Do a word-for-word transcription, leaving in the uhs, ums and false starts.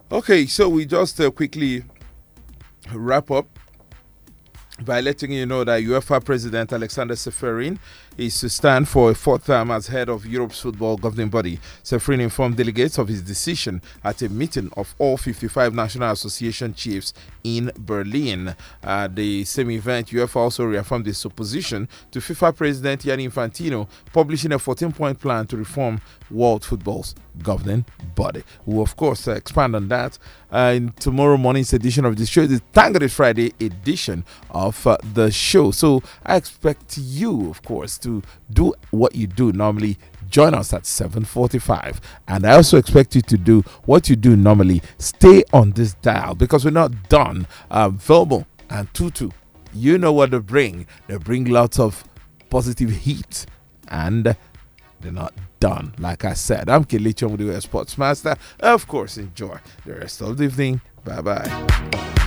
Okay, so we just uh, quickly wrap up by letting you know that UEFA President Alexander Seferin is to stand for a fourth term as head of Europe's football governing body. Seferin informed delegates of his decision at a meeting of all fifty-five National Association chiefs in Berlin. At the same event, UEFA also reaffirmed its opposition to FIFA President Gianni Infantino publishing a fourteen-point plan to reform world football's governing body. We'll, of course, uh, expand on that uh, in tomorrow morning's edition of the show, the Tango Friday edition of uh, the show. So I expect you, of course, to do what you do normally. Join us at seven forty-five, and I also expect you to do what you do normally. Stay on this dial because we're not done. uh, Velmo and Tutu, you know what they bring. They bring lots of positive heat, and they're not done. Like I said, I'm Kelechi Omudiwe, Sports Master. Of course, enjoy the rest of the evening. Bye bye.